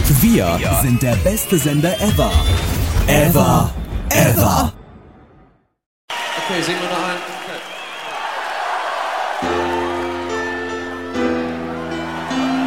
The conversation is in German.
Wir sind der beste Sender ever. Ever. Okay, singen wir noch einen. Okay.